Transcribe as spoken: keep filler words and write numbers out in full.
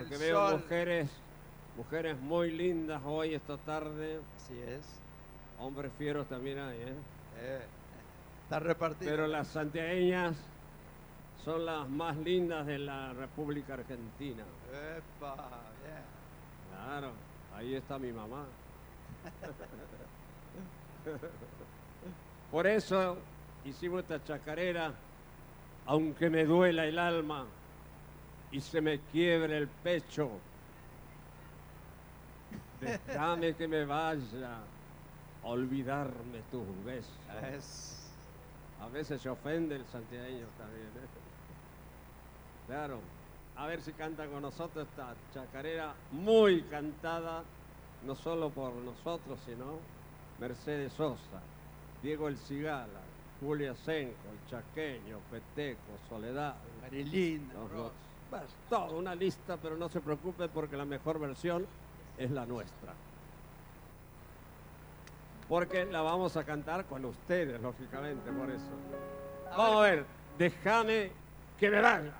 porque veo sol. mujeres, mujeres muy lindas hoy esta tarde. Así es. Hombres fieros también hay, ¿eh? Eh, está repartido. Pero las santiagueñas son las más lindas de la República Argentina. Epa, bien. Claro, ahí está mi mamá. Por eso hicimos esta chacarera, aunque me duela el alma y se me quiebre el pecho. Déjame que me vaya a olvidarme tus besos. Es... A veces se ofende el santiagueño también, ¿eh? Claro. A ver si canta con nosotros esta chacarera muy cantada, no solo por nosotros, sino Mercedes Sosa, Diego El Cigala, Julia Senco, El Chaqueño, Peteco, Soledad, Marilyn, los Ross. dos. Bueno, toda una lista, pero no se preocupe porque la mejor versión es la nuestra. Porque la vamos a cantar con ustedes, lógicamente, por eso. Vamos a ver, déjame que me vaya.